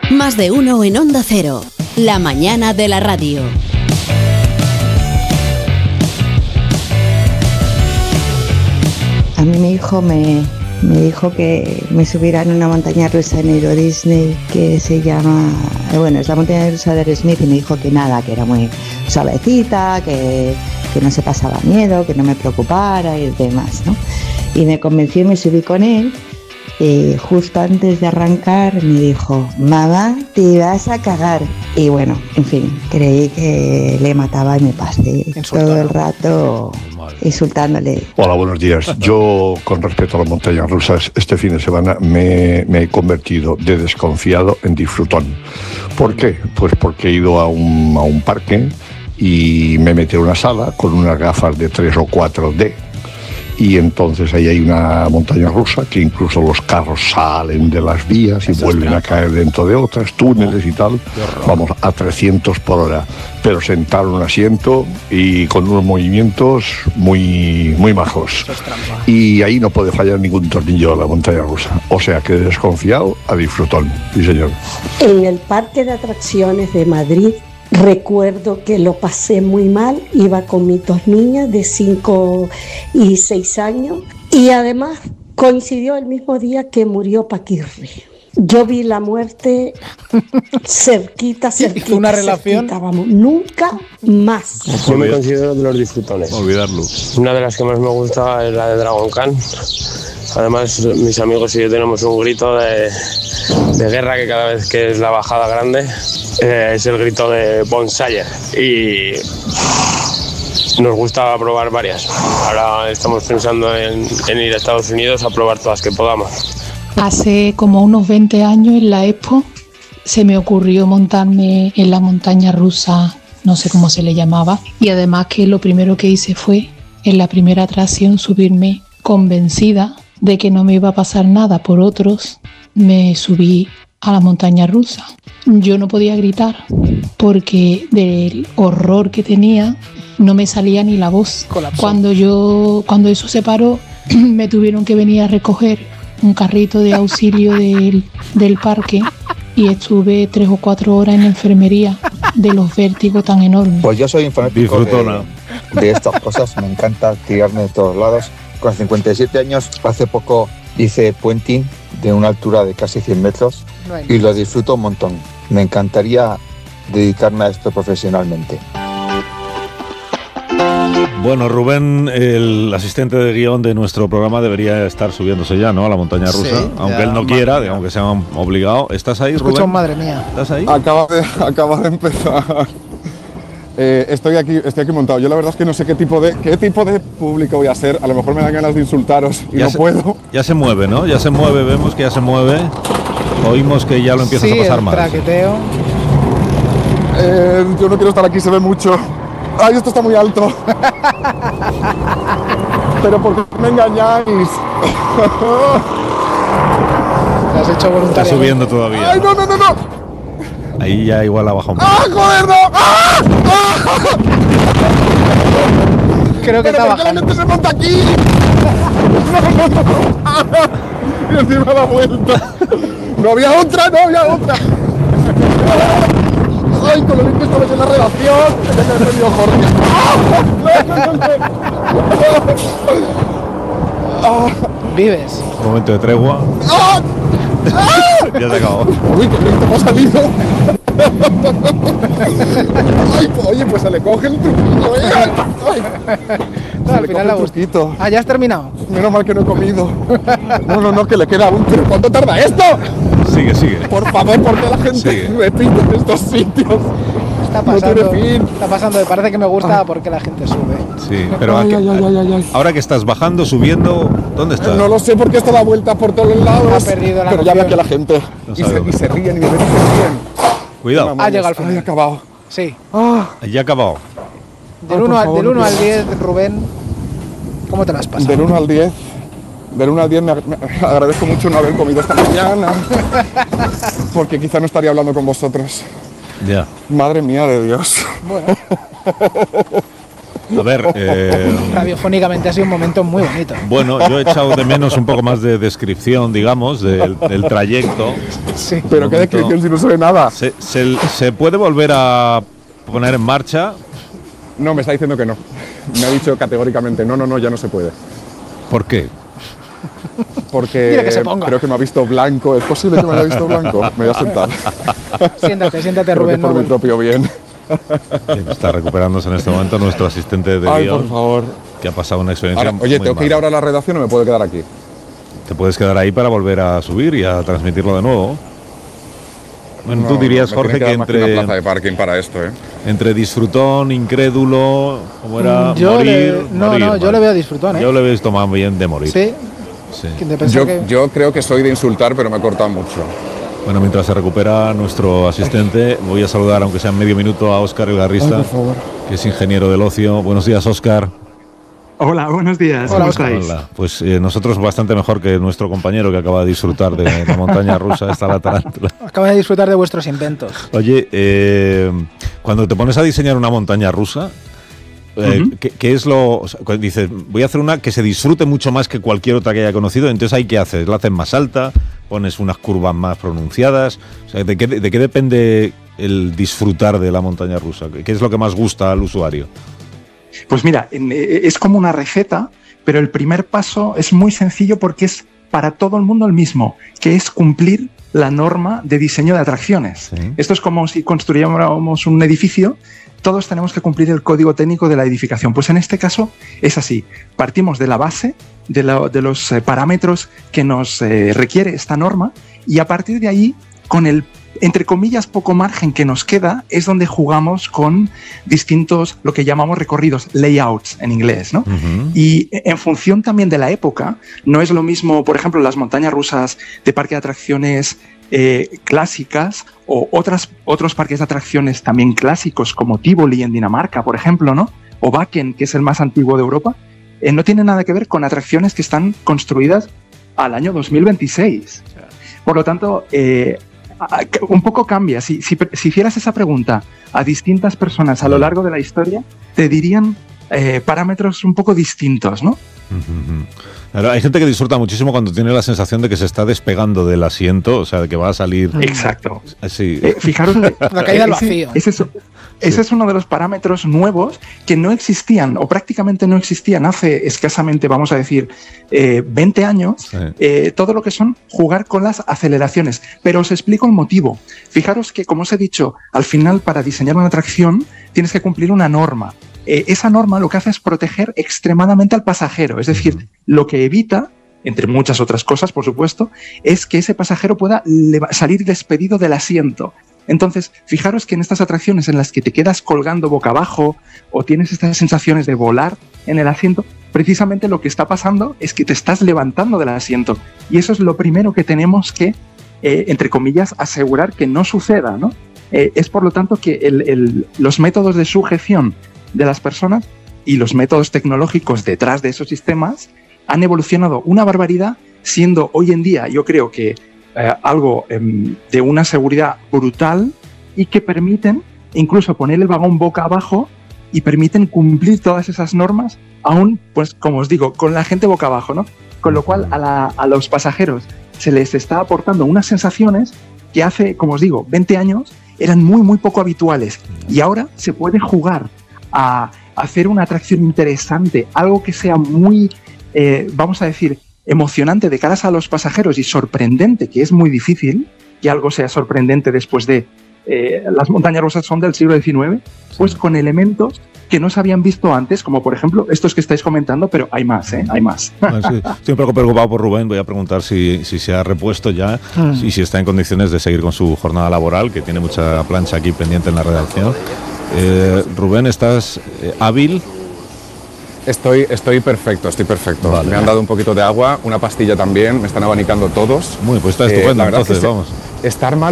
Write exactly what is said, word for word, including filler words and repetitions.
Más de uno en Onda Cero. La mañana de la radio. A mí mi hijo me, me dijo que me subiera en una montaña rusa en Euro Disney que se llama... Bueno, es la montaña rusa de Aerosmith y me dijo que nada, que era muy suavecita, que, que no se pasaba miedo, que no me preocupara y demás, ¿no? Y me convenció y me subí con él. Y justo antes de arrancar me dijo: mamá, te vas a cagar. Y bueno, en fin, creí que le mataba y me pasé todo el rato insultándole. Hola, buenos días. Yo, con respecto a las montañas rusas, este fin de semana me, me he convertido de desconfiado en disfrutón. ¿Por qué? Pues porque he ido a un, a un parque y me metí en una sala con unas gafas de tres o cuatro D. Y entonces ahí hay una montaña rusa que incluso los carros salen de las vías y Eso vuelven a caer dentro de otras, túneles y tal, vamos, a trescientos por hora, pero sentado en un asiento y con unos movimientos muy, muy majos. Y ahí no puede fallar ningún tornillo a la montaña rusa, o sea que desconfiado a disfrutón, sí señor. En el parque de atracciones de Madrid, recuerdo que lo pasé muy mal, iba con mis dos niñas de cinco y seis años y además coincidió el mismo día que murió Paquirri. Yo vi la muerte cerquita, cerquita, ¿Una relación? cerquita, vamos, nunca más. Yo me considero de los disfrutones. Olvidarlo. Una de las que más me gusta es la de Dragon Khan. Además, mis amigos y yo tenemos un grito de, de guerra que cada vez que es la bajada grande eh, es el grito de Bonsayer. Y nos gusta probar varias. Ahora estamos pensando en, en ir a Estados Unidos a probar todas que podamos. Hace como unos veinte años en la Expo se me ocurrió montarme en la montaña rusa, no sé cómo se le llamaba, y además que lo primero que hice fue en la primera atracción subirme convencida de que no me iba a pasar nada por otros. Me subí a la montaña rusa. Yo no podía gritar porque del horror que tenía no me salía ni la voz. Colapsó. Cuando yo, cuando eso se paró, me tuvieron que venir a recoger un carrito de auxilio del, del parque y estuve tres o cuatro horas en enfermería de los vértigos tan enormes. Pues yo soy un fanático de, de estas cosas, me encanta tirarme de todos lados. Con cincuenta y siete años, hace poco hice puenting de una altura de casi cien metros y lo disfruto un montón. Me encantaría dedicarme a esto profesionalmente. Bueno, Rubén, el asistente de guión de nuestro programa, debería estar subiéndose ya, ¿no?, a la montaña rusa, Sí, aunque él no quiera, digamos que sea obligado. ¿Estás ahí, Rubén? Escucha, madre mía. ¿Estás ahí? Acaba de, acaba de empezar. Eh, estoy aquí, estoy aquí montado. Yo la verdad es que no sé qué tipo de qué tipo de público voy a ser. A lo mejor me dan ganas de insultaros y ya no se, puedo. Ya se mueve, ¿no? Ya se mueve, vemos que ya se mueve. Oímos que ya lo empiezas sí, a pasar el mal. traqueteo. Eh, yo no quiero estar aquí, se ve mucho. Ay, esto está muy alto. Pero ¿por qué me engañáis? Te has hecho voluntario. Está subiendo todavía. Ay, no, no, no, no. Ahí ya igual ha bajado un poco. ¡Ah, joder, no! ¡Ah! ¡Ah! Creo que está bajando. ¿Por qué la gente se monta aquí? No, no, no. Y encima da vuelta. No había otra, no había otra. Ay, con lo bien que estabas en la redacción. Tenía que haber venido Jorge. ¡Ah! Vives. Un momento de tregua. ¡Ah! Ya se acabó. Uy, qué bien te ha salido. Ay, oye, pues se le coge el truquito, ¿eh? Ay. No, al final la truquito. Ah, ¿ya has terminado? Menos mal que no he comido. No, no, no, que le queda un... ¿Pero cuánto tarda esto? Sigue, sigue. Por favor, ¿por qué la gente Sigue. repite en estos sitios? Está pasando, no tiene fin. está pasando, me parece que me gusta ah. porque la gente sube. Sí, pero ay, aquí, ay, ay, ay, ay. ahora que estás bajando, subiendo, ¿dónde estás? No lo sé porque esto da vuelta por todos lados. Ha perdido la pero noción. ya ve aquí a la gente. No y, se, y se ríen y me ven y se ríen. Cuidado. Ha llegado al final. Ay, acabado. Sí. Ah. Ya ha acabado. Del uno al diez, Rubén, ¿cómo te las pasas? Del uno al diez. Del uno al diez me, me agradezco mucho no haber comido esta mañana. Porque quizá no estaría hablando con vosotros. Ya. Madre mía de Dios. Bueno. A ver, eh, radiofónicamente ha sido un momento muy bonito. Bueno, yo he echado de menos un poco más de descripción, digamos, del, del trayecto. Sí. Pero qué descripción si no se ve nada. Se, se, ¿Se puede volver a poner en marcha? No, me está diciendo que no. Me ha dicho categóricamente, no, no, no, ya no se puede. ¿Por qué? Porque que se ponga. creo que me ha visto blanco. ¿Es posible que me haya visto blanco? Me voy a sentar. Siéntate, siéntate, Creo Rubén. que por no, mi propio bien. Está recuperándose en este momento nuestro asistente de Ay, guión, por favor. que ha pasado una experiencia Ahora, oye, muy ¿tengo que ir mala. ahora a la redacción o me puedo quedar aquí? Te puedes quedar ahí para volver a subir y a transmitirlo de nuevo. Bueno, No, tú dirías, me Jorge, tienen que dar más una entre, plaza de parking para esto, ¿eh? entre disfrutón, incrédulo, ¿cómo era? Yo morir, le- no, morir, no, yo vale. le veo disfrutón, ¿eh? Yo le he visto más bien de morir. Sí. Sí. De pensar Yo, que- yo creo que soy de insultar, pero me he cortado mucho. Bueno, mientras se recupera nuestro asistente, voy a saludar, aunque sea en medio minuto, a Óscar el Garrista, Ay, por favor. que es ingeniero del ocio. Buenos días, Óscar. Hola, buenos días. Hola, ¿Cómo Óscar. estáis? Hola. Pues eh, nosotros bastante mejor que nuestro compañero que acaba de disfrutar de la montaña rusa, esta la tarántula. Acabo de disfrutar de vuestros inventos. Oye, eh, cuando te pones a diseñar una montaña rusa, eh, Ujú. ¿qué, qué es lo...? O sea, cuando dices, voy a hacer una que se disfrute mucho más que cualquier otra que haya conocido, entonces ¿ahí qué haces? ¿La haces más alta? ¿Pones unas curvas más pronunciadas? O sea, ¿de qué, de qué depende el disfrutar de la montaña rusa? ¿Qué es lo que más gusta al usuario? Pues mira, en- eh, es como una receta, pero el primer paso es muy sencillo porque es para todo el mundo el mismo, que es cumplir la norma de diseño de atracciones. Sí. Esto es como si construyéramos un edificio, todos tenemos que cumplir el código técnico de la edificación. Pues en este caso es así, partimos de la base, de, la- de los eh, parámetros que nos eh, requiere esta norma y a partir de ahí, con el, entre comillas, poco margen que nos queda, es donde jugamos con distintos, lo que llamamos recorridos, layouts en inglés, ¿no? Ujú. Y en función también de la época, no es lo mismo, por ejemplo, las montañas rusas de parque de atracciones eh, clásicas o otras, otros parques de atracciones también clásicos como Tivoli en Dinamarca, por ejemplo, ¿no? O Wacken, que es el más antiguo de Europa, eh, no tiene nada que ver con atracciones que están construidas al año dos mil veintiséis. Por lo tanto, eh, a- a- un poco cambia. Si, si, si hicieras esa pregunta a distintas personas a lo largo de la historia, te dirían eh, parámetros un poco distintos, ¿no? Ujú. Claro, hay gente que disfruta muchísimo cuando tiene la sensación de que se está despegando del asiento, o sea, de que va a salir Exacto. así. Eh, fijaros, que La caída al ese- vacío. Ese, es, ese es uno de los parámetros nuevos que no existían o prácticamente no existían hace escasamente, vamos a decir, eh, veinte años. Sí. Eh, todo lo que son jugar con las aceleraciones. Pero os explico el motivo. Fijaros que, como os he dicho, al final para diseñar una atracción tienes que cumplir una norma. Eh, esa norma lo que hace es proteger extremadamente al pasajero. Es decir, lo que evita, entre muchas otras cosas, por supuesto, es que ese pasajero pueda leva- salir despedido del asiento. Entonces, fijaros que en estas atracciones en las que te quedas colgando boca abajo o tienes estas sensaciones de volar en el asiento, precisamente lo que está pasando es que te estás levantando del asiento. Y eso es lo primero que tenemos que, eh, entre comillas, asegurar que no suceda, ¿no? Eh, es por lo tanto que el- el- los métodos de sujeción de las personas y los métodos tecnológicos detrás de esos sistemas han evolucionado una barbaridad, siendo hoy en día, yo creo que eh, algo em, de una seguridad brutal y que permiten incluso poner el vagón boca abajo y permiten cumplir todas esas normas, aún, pues como os digo, con la gente boca abajo, ¿no? Con lo cual a, la- a los pasajeros se les está aportando unas sensaciones que hace, como os digo, veinte años eran muy, muy poco habituales. Y ahora se puede jugar a hacer una atracción interesante, algo que sea muy, eh, vamos a decir, emocionante de cara a los pasajeros y sorprendente, que es muy difícil que algo sea sorprendente después de eh, las montañas rusas son del siglo diecinueve, pues con elementos que no se habían visto antes, como por ejemplo estos que estáis comentando, pero hay más, ¿eh? Hay más. Bueno, sí, estoy un poco preocupado por Rubén, voy a preguntar si, si se ha repuesto ya y si está en condiciones de seguir con su jornada laboral, que tiene mucha plancha aquí pendiente en la redacción. Eh, Rubén, ¿estás eh, hábil? Estoy, estoy perfecto, estoy perfecto. Vale. Me han dado un poquito de agua, una pastilla también, me están abanicando todos. Muy, pues está Eh, estupendo, la verdad es que entonces, se- vamos. Estar mal